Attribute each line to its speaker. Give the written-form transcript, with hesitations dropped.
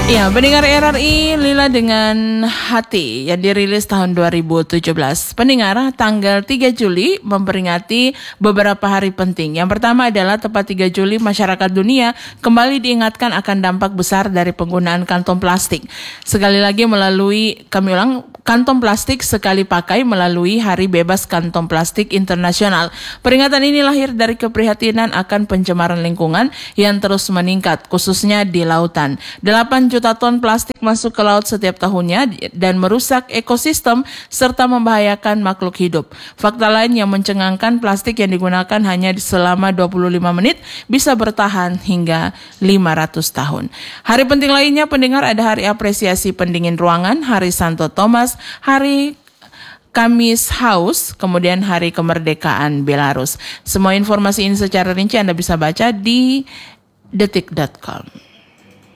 Speaker 1: Ya, pendengar RRI Lila dengan Hati yang dirilis tahun 2017. Pendengar, tanggal 3 Juli memperingati beberapa hari penting. Yang pertama adalah tepat 3 Juli masyarakat dunia kembali diingatkan akan dampak besar dari penggunaan kantong plastik. Sekali lagi kantong plastik sekali pakai melalui Hari Bebas Kantong Plastik Internasional. Peringatan ini lahir dari keprihatinan akan pencemaran lingkungan yang terus meningkat, khususnya di lautan. 8 juta ton plastik masuk ke laut setiap tahunnya dan merusak ekosistem serta membahayakan makhluk hidup. Fakta lain yang mencengangkan, plastik yang digunakan hanya selama 25 menit bisa bertahan hingga 500 tahun. Hari penting lainnya, pendengar, ada Hari Apresiasi Pendingin Ruangan, Hari Santo Thomas, Hari Kamis Haus, kemudian Hari Kemerdekaan Belarus. Semua informasi ini secara rinci Anda bisa baca di detik.com.